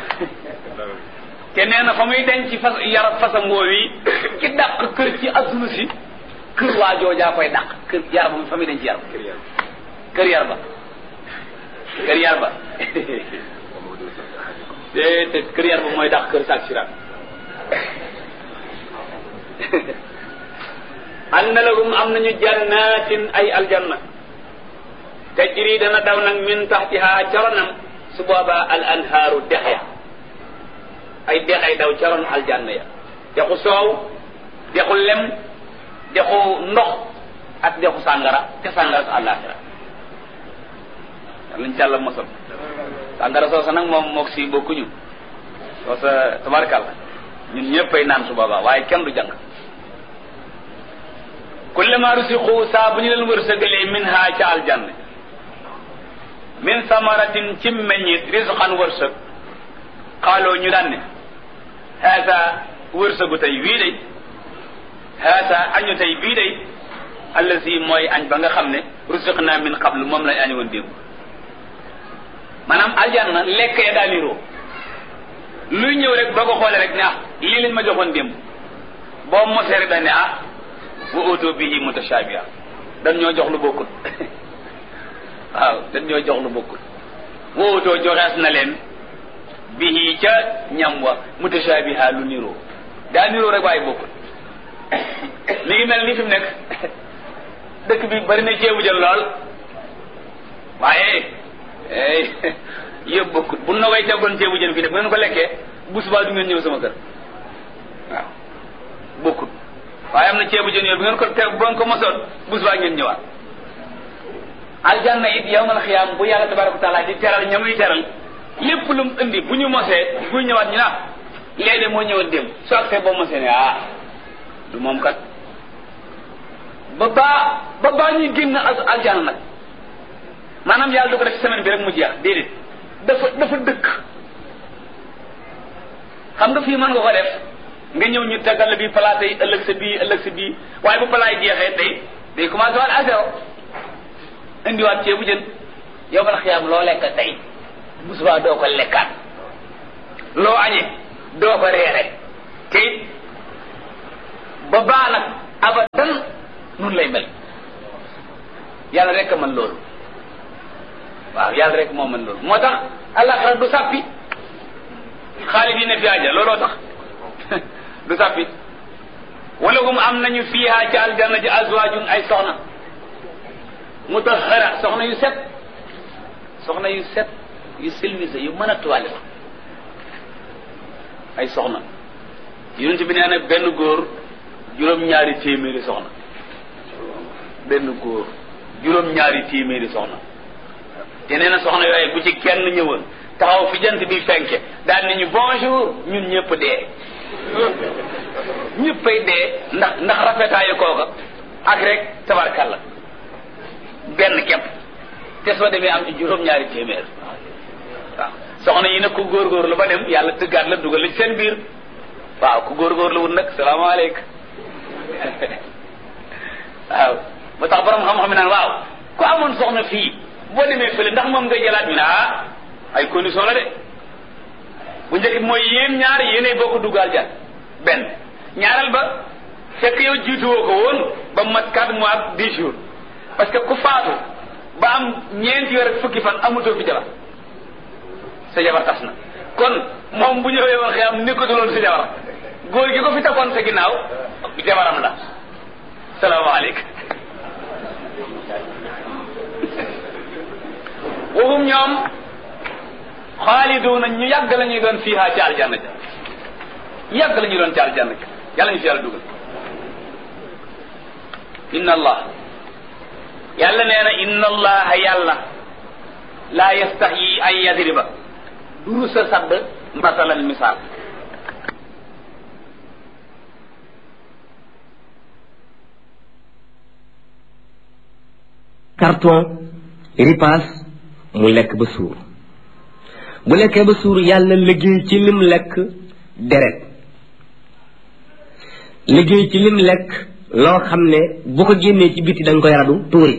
te nee na fa muy denc fasam woowi ki dàq kër ci adduna si kër waa joojaa koy dàq kër yaram fa muy denc yaram kër yar ba te kër yar ba mooy dàq kër saak siraat anna lahum am nañu jannatin ay aljanna tajri dana daw nag min taxtiha caronam su boobaa al anhaaru dex ya ay dex ay daw caron aljanna ya dexu soow dexu lem dexu ndox ak dexu sàngara te sàngara su àllaaxira lañ ci àlla mosal sàngara soosa nag moom mook si bokkuñu soosa tabarkàlla ñun ñëppay naan su boobaa waaye kenn du jàng kullama rusiqu saa bu ñu leen wërsëgalee min ha ca aljanna min samaratin ci meññit risqan wërsëg xaaloo ñu daan ne haasa wërsëgu tey wii day haasa añu tey bii day allazi mooy añ ba nga xam ne rusiqna min qablu moom lañ añ woon démb maanaam aljanna lekk ya daal niroo luy ñëw rek boo ko xoolee rek ne ah lii lañ ma joxoon démb boo mosee rek dañ ne ah wa oto bihi mutashabiha dañ ñoo jox lu bokkul waaw dañ ñoo jox lu bokkul wa oto joxees na leen bihi ca ñam wa mutashabiha lu niroo daa niroo rek waaye bokkul mi ngi mel ni fi mu nekk dëkk bi bari na ceebu jël lool waaye yëpp bokkul bu na koy teggoon ceebu jën fii def ngeen ko lekkee bu subaa du ngeen ñëw sama kër waaw bokkul waaye am na ceebu jën yooyu bu ngeen ko teg bu ngeen ko mosoon bu subaa ngeen ñëwaat aljanna it yawmal xiyaam bu yàlla tabaraka wa taala di teral ñamuy teral lépp lu mu indi bu ñu mosee buy ñëwaat ñu naan léegi de moo ñëwoon démb soo agsee boo mosee ne ah du moom kat ba baa ñuy génn aljanna nag maanaam yàlla du ko def ci semaine bi rek mu jeex déedéet dafa dëkk xam nga fii mën nga ko def nga ñëw ñu tegal la bii palaat yi ëllëg sa bii waaye bu palaat yi jeexee tey day commencé waat à zéro indiwaat ceebu jën yow bala xiyaam loo lekk tey bu subaa doo ko lekkaat loo añee doo ko reere te ba baa nag abadan nun lay mel yàlla rek a mën loolu waaw yàlla rek moo mën loolu moo tax àllaxira du sàppi xaalidina fi aja looloo tax du sàppi wala hum am nañu fiiha ci aljanna ji azwaajun ay soxna mutahhara soxna yu set yu silwise yu mën a tuwaale ay soxna yonent bi nee na benn góor juróom-ñaari téeméeri soxna benn góor juróom-ñaari téeméeri soxna te nee na soxna yooyu bu ci kenn ñëwoon taxaw fi jant bi fenke daal ni ñu bonjour ñun ñëpp dee ñëppay dee ndax rafetaayu kooka ak rek tabarkalla benn képp te soo demee am ci juróom-ñaari téeméer waaw soxna yi nag ku góorgóorlu ba dem yàlla tëggaat la dugal ci seen biir waaw ku góorgóorlu wut nag salaamaaleykum waaw ba tax borom xam-xam naan waaw ku amoon soxna fii boo demee fële ndax moom ngay jëlaat ñu ne ay condition la de bu njëkk mooy yéen ñaar yéenay bokk duggaal jan benn ñaareel ba fekk yow jiituwoo ko woon ba mat 4 mois ak 10 jours parce que ku faatu ba am ñeenti weer ak fukki fan amutoo fi jabar sa jabar tas na kon moom bu ñëwee woon xëy am nekkatuloon sa jabar góor gi ko fi tafoon sa ginnaaw jabaram la salaamaaleykum waxum ñoom xaaliduuna ñu yàgg la ñuy doon fiiha ci aljanna ja yàgg la ñuy doon ci aljanna ja yàlla ñu fi yàlla dugal inna allah yàlla nee na inna allaha yàlla laa yastaxyi an yadriba duru sa sadd masalan misaal carton ripaas mu lekk ba suur bu lekkee ba suur yàlla liggéey ci lim lekk deret liggéey ci lim lekk loo xam ne bu ko génnee ci biti danga koy radu tuuri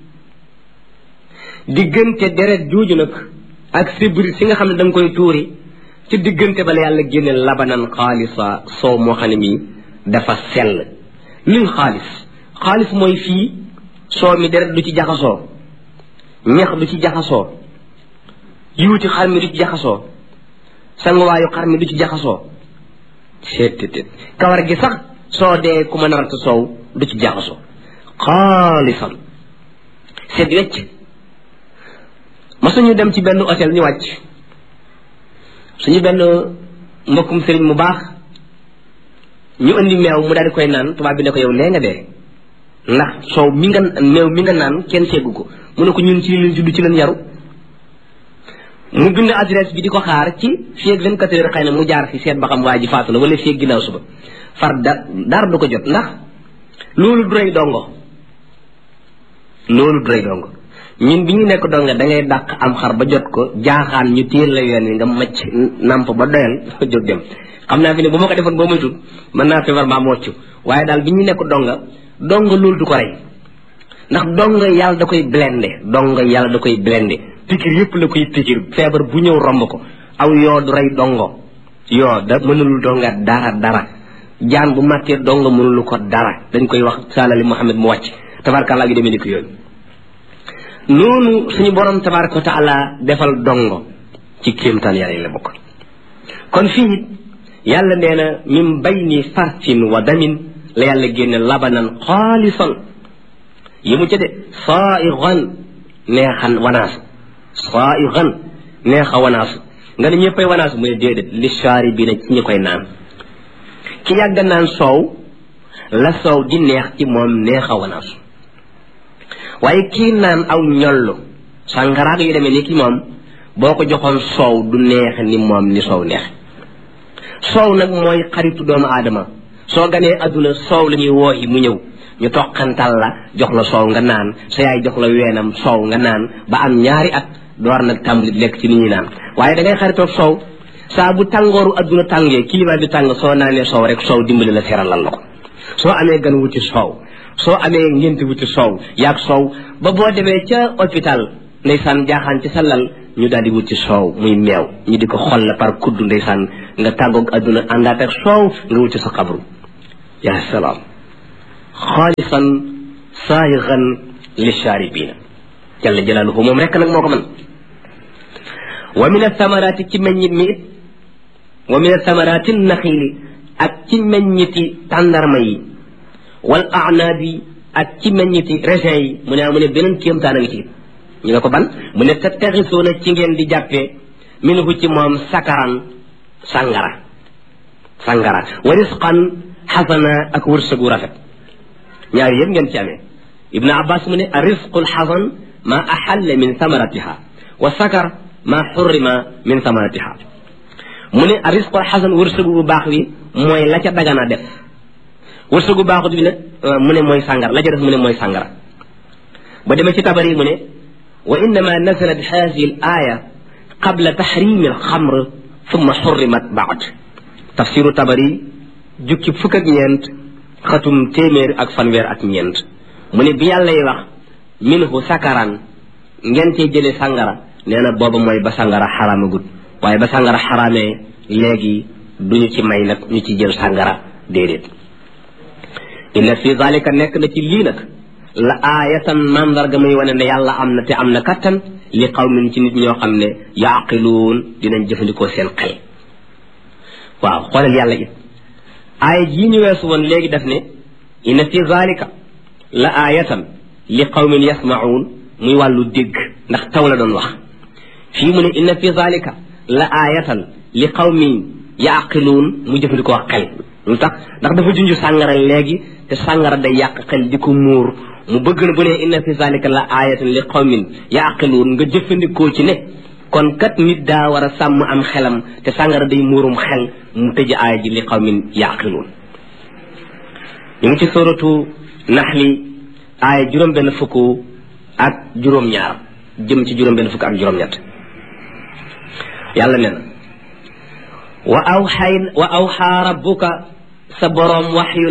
diggante deret jooju nag ak sibri si nga xam ne danga koy tuuri ci diggante bala yàlla génne labanan xaalisa soow moo xam ne mii dafa sell luy xaalis mooy fii soow mi deret du ci jaxasoo ñax du ci jaxasoo yuuti xar mi du ci jaxasoo sanguwaayu xar mi du ci jaxasoo seet kawar gi sax soo dee ku mën a ratt soow du ci jaxasoo xaalisan seet wecc ma suñu dem ci benn hôtel ñu wàcc suñu benn mbokkum sëriñ mu baax ñu indi meew mu daal di koy naan tubaab bi ne ko yow lee nga dee ndax soow mi nga meew mi nga naan kenn seggu ko mu ne ko ñun ci leen juddu ci leen yaru mu bind adresse bi di ko xaar ci fii ak 24 heures xëy na mu jaar fi seet ba xam waa ji faatu na wala fii ak ginnaaw suba far dara du ko jot ndax loolu du rey dongo ñun bi ñu nekk donga da ngay dàq am xar ba jot ko jaaxaan ñu téel la yoon wi nga macc namp ba doyal jóg dem xam naa fi ne bu ma ko defoon boo moytul mën naa feebar mbaa mocc waaye daal bi ñu nekk donga loolu du ko rey ndax donga yàlla da koy blende pikir yëpp la koy pikir feebar bu ñëw romb ko aw yoo du rey dongo yoo da mënul donga dara jaan bu màttee dongo mënulu ko dara dañ koy wax saalali Muhammad mu wàcc tabarkàllaa gi demee ni ko yooyu noonu suñu borom tabaraka wa taala defal dongo ci kéemtaan yàlla yi la bokk kon fii yàlla nee na min bayni farsin wa damin la yàlla génne labanan xaalisan yi mu ca de saaigan neexan wanaasu saaigan neexa wanaasu nga ne ñëppay wanaasu mu ne déedéet li shaari bi na ci ñi koy naan ki yàgg naan soow la soow di neex ci moom neexa wanaasu waaye kii naan aw ñollu sàngaraag yu demee ni ki moom boo ko joxoon soow du neex ni moom ni soow neex soow nag mooy xaritu doomu aadama soo ganee adduna soow la ñuy wooyi mu ñëw ñu toqantal la jox la soow nga naan sa yaay jox la weenam soow nga naan ba am ñaari at door nag tàmbali lekk ci ni ñuy naan waaye da ngay xaritoog soow saa bu tàngooru adduna tàngee climat bi tàng soo naanee soow rek soow dimbali la seralal la ko soo amee gan wuti soow soo amee ngénte wuti soow yaag soow ba boo demee ca hôpital ndeysaan jaaxaan ci sa lal ñu daal di wut ci soow muy meew ñu di ko xol la par kuddu ndeysaan nga tàggoog adduna àndaat ak soow nga wut ci sa xabru yaa salaam xaalisan saayigan lishaaribina jalla jalaaluhu moom rekk nag moo ko mën wa min athamarati ci meññit mi it wa min athamarati naxiili ak ci meññiti tàndarma yi wal a'naabi ak ci meññiti raisin yi mu ne beneen kéemtaan a ngi ci ñu ne ko ban mu ne tattaxisuuna ci ngeen di jàppee minhu ci moom sakaran sangara wa risqan xasana ak wërsëgu rafet ñaar yëpp ngeen ci amee ibnu abbas mu ne a risqu lxasan ma axalla min samaratiha wa sakar ma xurrima min samaratiha mu ne a risqu lxasan wërsëgu bu baax wi mooy la ca dagana def wërsëgu baaxut bi nag mu ne mooy sàngara la ca def mu ne mooy sàngara ba demee ci tabari mu ne wa innama nazalat hadihi al aya qabla tahrimi al xamr thumma xurrimat baad tafsiru tabari jukki fukk ak ñeent xatum téeméer ak fanweer ak ñeent mu ne bi yàlla yi wax minhu sakaran ngeen cee jële sàngara nee na booba mooy ba sàngara xaraamagut waaye ba sàngara xaraamee léegi duñu ci may nag ñu ci jël sàngara déedéet inna fi zalika nekk na ci lii nag la aayatan mandarga muy wane ne yàlla am na te am na kattan li qawmin ci nit ñoo xam ne yaaqiluun dinañ jëfandikoo seen xel waaw xoolal yàlla it aaya jii ñu weesu woon léegi def ne inna fi zalika la aayatan li qawmin yasmaun muy wàllu dégg ndax taw la doon wax fii mu ne inna fi zalika la aayatan li qawmin yaaqiluun mu jëfandikoo xel lu tax ndax dafa junj sàngara léegi te sàngara day yàq xel di ko muur mu bëgg na bu ne inna fi zalika la aayatan li qawmin yaaqiluun nga jëfandikoo ci ne kon kat nit daa war a sàmm am xelam te sàngara day muurum xel mu tëj aaya ji li qawmin yaaqiluun ñu ngi ci suratu naxli aaya juróom-benn fukk ak juróom-ñaar jëm ci juróom-benn fukk ak juróom-ñett yàlla nee na wa awxaa rabbuka sa boroom waxyu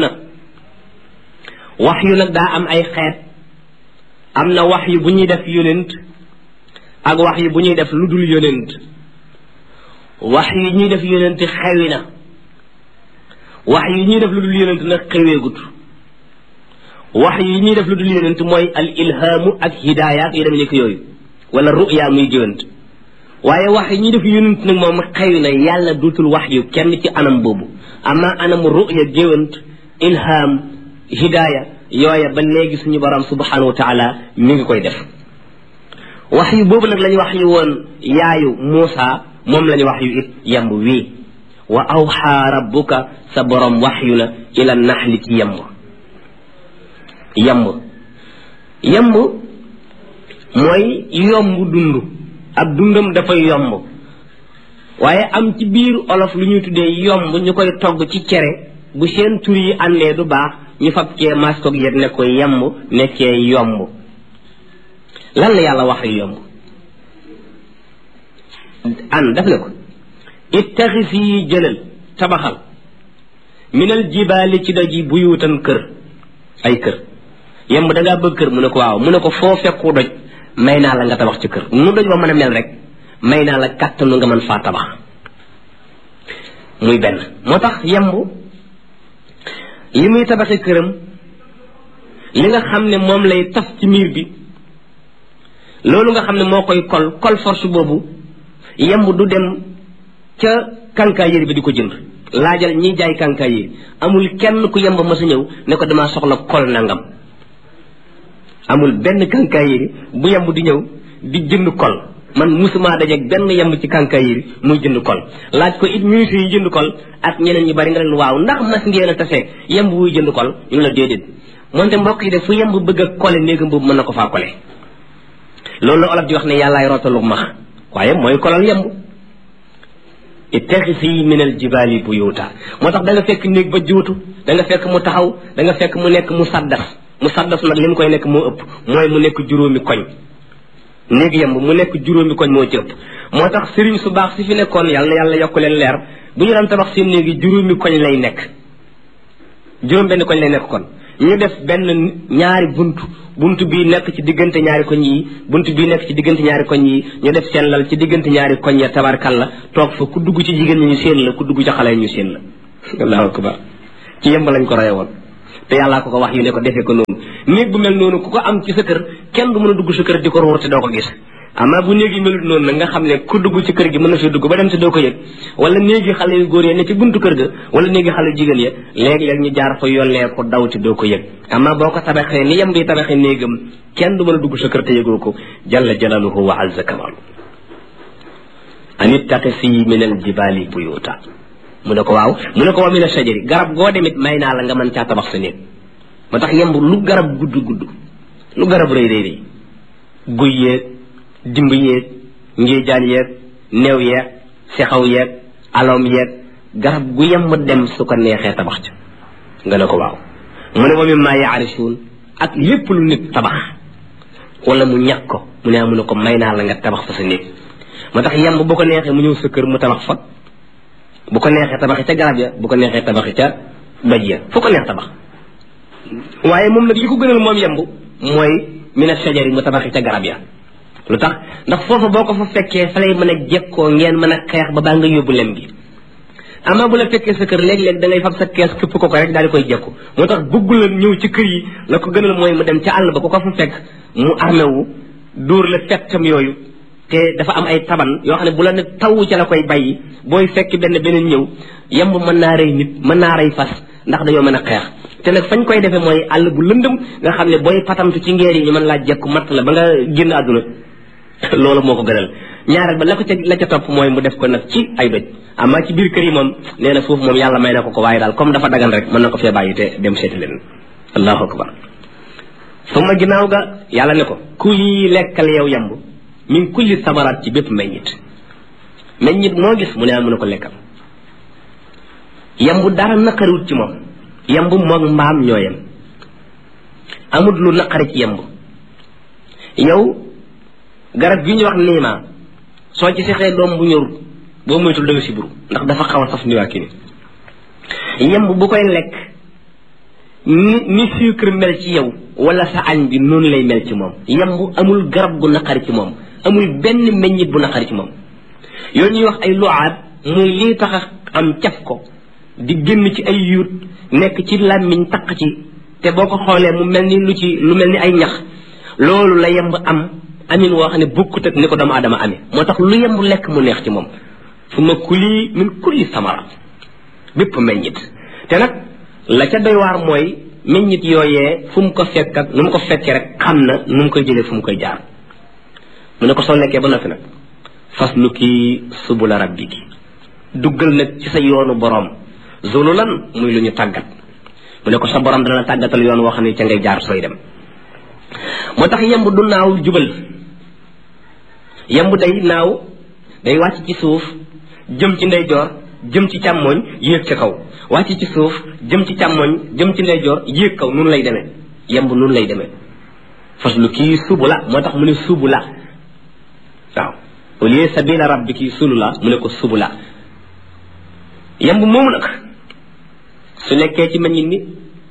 nag daa am ay xeet am na waxyu bu ñuy def yonent ak waxyu bu ñuy def lu dul yonent waxyu yi ñuy def yonent xewi na waxyu yi ñuy def lu dul yonent nag xeweegut waxyu yi ñuy def lu dul yonent mooy al ilhaamu ak hidaaya ak yu dem nekk yooyu wala ruya muy géwant waaye wax yi ñuy def yonent nag moom xewi na yàlla duutul wax yu kenn ci anam boobu ama anam ruya géwant ilham hidaaya yooya ba léegi suñu borom subhanahu wa taala mi ngi koy def wax yu boobu nag lañu wax yu woon yaayu Muusa moom lañu wax yu it yemb wii wa awxaa rabbuka sa borom wax yu na ila naxli ci yemb mooy yomb dund ak dundam dafay yomb waaye am ci biir olof lu ñuy tuddee yomb ñu koy togg ci cere bu seen tur yi àndee du baax ñu fab cee maskoog yet ne ko yemb nekkee yomb lan la yàlla wax yu yomb an daf ne ko ittaxis yi jëlal tabaxal minal jibaali ci doj yi buyuutan kër ay kër yemb da ngaa bëgg kër mu ne ko waaw mu ne ko foo fekku doj may naa la nga tabax ci kër nu doj ba mën a mel rek may naa la kàttanu nga mën faa tabax muy benn moo tax yemb li muy tabaxi këram li nga xam ne moom lay taf ci miir bi loolu nga xam ne moo koy kol force boobu yemb du dem ca kànkaay yëri bi di ko jënd laajal ñiy jaay kànkaay yëri amul kenn ku yemb ma sa ñëw ne ko damaa soxla kol nangam amul benn kànkaay yëri bu yemb di ñëw di jënd kol man musuma dajeeg benn yemb ci kànkaay yëri muy jënd kol laaj ko it ministre yi jënd kol ak ñeneen ñu bari nga leen waaw ndax mas ngeen a tase yemb wuy jënd kol ñu la déedéet moonte mbokk yi def fu yemb bëgg a kole néegam boobu mën na ko faa kole loolu la olof di wax ne yàllaay rootalu max waaye mooy kolal yemb ittaxisi minal jibaali buyuuta moo tax da nga fekk néeg ba juutu da nga fekk mu taxaw da nga fekk mu nekk mu saddas nag li mu koy nekk moo ëpp mooy mu nekk juróomi koñ néeg yemb mu nekk juróomi koñ moo ci ëpp moo tax sëriñ su baax si fi nekkoon yàlla yokk leen leer bu ñu daan tabax seen néegi juróomi koñ lay nekk juróom benn koñ lay nekk kon ñu def benn ñaari buntu bii nekk ci diggante ñaari koñ yi buntu bii nekk ci diggante ñaari koñ yi ñu def seen lal ci diggante ñaari koñ ya tabarkalla toog fa ku dugg ci jigéen ñi ñu seen la ku dugg ci xale ñu seen la allahu akbar ci Yemb lañ ko reye woon te yàllaa ko wax yu ne ko defee ko noonu néeg bu mel noonu ku ko am ci sa kër kenn du mën a dugg sa kër di ko ruur te doo ko gis amaa bu néegi melut noonu nag nga xam ne ku dugg ci kër gi mën na fi dugg ba dem te doo ko yëg wala néegi xale yu góor ya ne ci buntu kër ga wala néegi xale yu jigéen ya léeg-léeg ñu jaar fa yollee ko daw te doo ko yëg amaa boo ko tabaxee ni Yemb yi tabaxee néegam kenn du mën a dugg sa kër te yëgoo ko jalla jalaluhu wa azza kamalu an ittaqisi min al jibali buyuta mu ne ko waaw mu ne ko wa min a shajari garab goo demit may naa la nga mën caa tabax sa néeg moo tax Yemb lu garab gudd lu garab rëy rëy guy yeeg dimb yeeg ngiijaan yeeg neew yeeg sexaw yeeg aloom yeeg garab gu Yemb dem su ko neexee tabax ca nga ne ko waaw mu ne wa mimma yaarisuun ak lépp lu nit tabax wala mu ñàkk ko mu ne ko may naa la nga tabax fa sa néeg moo tax Yemb bu ko neexee mu ñëw sa kër mu tabax fa bu ko neexee tabaxi ca garab ya bu ko neexee tabaxi ca doj ya fu ko neex tabax waaye moom nag li ko gënal moom Yemb mooy mina shajari mu tabaxi ca garab ya lu tax ndax foofu boo ko fa fekkee fa lay mën a jekkoo ngeen mën a xeex ba baa nga yóbbu lem gi ama bu la fekkee sa kër léeg-léeg da ngay fab sa kees këpp ko rek daal di koy jekku moo tax bëggu la ñëw ci kër yi la ko gënal mooy mu dem ca àll ba ku ko fa fekk mu armé wu dóor la fettam yooyu te dafa am ay taban yoo xam ne bu la ne taw ca la koy bàyyi booy fekk beneen ñëw Yemb mën naa rey nit mën naa rey fas ndax dañoo mën a xeex te nag fañ koy defee mooy àll bu lëndëm nga xam ne booy patamtu ci ngeer yi ñu mën laa jekku matt la ba nga génn àdduna loolu moo ko gënal ñaareel ba la ca topp mooy mu def ko nag ci ay doj amaa ci biir kër yi moom nee na foofu moom yàlla may na ko waaye daal comme dafa dagan rek mën na ko fee bàyyi te dem seeti leen allahu akbar suma ginnaaw ga yàlla ne ko kuy lekkal yow Yemb min kulli samaraat ci bépp meññit moo gis mu ne ko lekkal Yemb dara naqariwut ci moom Yemb moog mbaam ñoo yem amut lu naqari ci Yemb yow garab gi ñu wax niima soo ci sexee doom bu ñorut boo moytul da nga siburu ndax dafa xaw a saf ni waa kii ni Yemb bu koy lekk ni sucre mel ci yow wala sa añ bi noonu lay mel ci moom Yemb amul garab gu naqari ci moom amul benn meññit bu naqari ci moom yooyu ñuy wax ay luaat muy lii tax a am caf ko di génn ci ay yuut nekk ci làmmiñ taq ci te boo ko xoolee mu mel ni lu mel ni ay ñax loolu la Yemb am amin woo xam ne bokkut ak ni ko doomu adama amee moo tax lu Yemb lekk mu neex ci moom fu ma kuli min kulli samara bépp meññit te nag la ca doy waar mooy meññit yooyee fu mu ko fekk ak nu mu ko fekkee rek xam na nu mu koy jëlee fu mu koy jaar mu ne ko soo lekkee ba noppi nag fasluki subula rabbiki duggal nag ci sa yoonu boroom zululan muy lu ñu tàggat mu ne ko sa borom dana la tàggatal yoon woo xam ne ca ngay jaar sooy dem moo tax Yemb du naaw jubal Yemb day naaw day wàcc ci suuf jëm ci ndeyjoor jëm ci càmmooñ yéeg ca kaw wàcc ci suuf jëm ci càmmooñ jëm ci ndeyjoor yéeg kaw noonu lay demee Yemb noonu lay demee fasluki subula moo tax mu ne subula waaw au lieu sabila rabbiki sulula mu ne ko subula Yemb moomu nag su lekkee ci meññit ni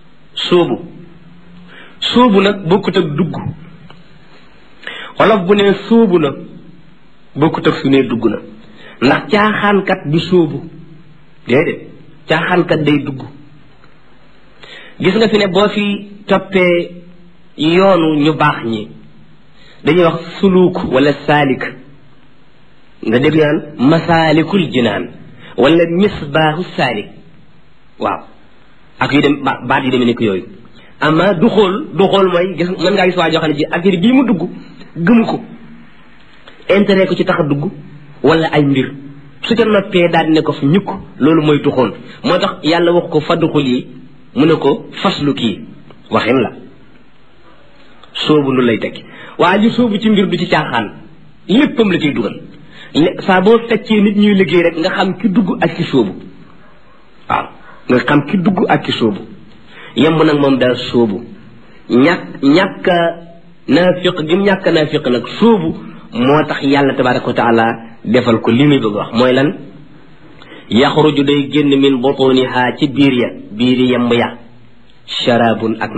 sóobu nag bokkut ak dugg wolof bu ne sóobu na bokkut ak su ne dugg na ndax caaxaankat du sóobu déedéet caaxaankat day dugg gis nga fi ne boo fi toppee yoonu ñu baax ñi dañuy wax suluuk wala saalik nga dégg naan masaalikul jinaan wala misbaahu saalik waaw ak yu dem baat yi demee nekk yooyu ama du xool mooy gis mën ngaa gis waa joo xam ne ji affaire bii mu dugg gëmu ko intérêt ko ci tax a dugg wala ay mbir su ca noppee daal di ne ko fi ñukk loolu mooy du xool moo tax yàlla wax ko fadduxul yi mu ne ko faslu kii waxin la soobu lu lay tekki waa ji soobu ci mbir du ci caaxaan léppam la ciy dugal saa boo fekkee nit ñuy liggéey rek nga xam ki dugg ak ki soobu waaw nga xam ki dugg ak ki soobu Yemb nag moom daal sóobu ñàkk naafiq gi mu ñàkk naafiq nag sóobu moo tax yàlla tabaraka wa taala defal ko li muy bëgg wax mooy lan yaxruju day génn min butuniha ci biiri Yemb ya sharabun ak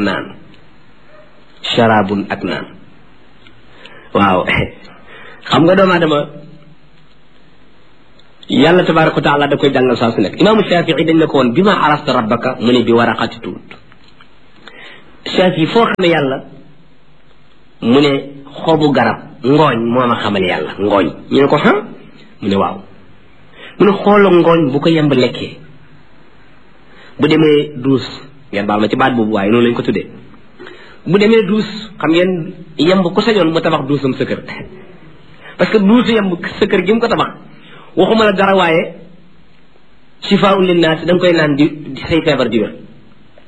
naan waaw xam nga doomu aadama yàlla tabaraka wa taala da koy jàngal saa su nekk imaamu Shafii dañ ne ko woon bi ma arafta rabbaka mu ne bi waraqati tuut Shafii foo xamee yàlla mu ne xobu garab ngooñ moo ma xamal yàlla ngooñ ñu ne ko mu ne waaw mu ne xoolo ngooñ bu ko yemb lekkee bu demee duus ngeen baal ma ci baat boobu waaye noonu lañ ko tuddee bu demee duus xam ngeen yemb ku sañoon mu tabax duusam sa kër parce que duusu yemb sa kër gi mu ko tabax waxuma la dara waaye shifaa'un linnaas da nga koy naan di say feebar di wér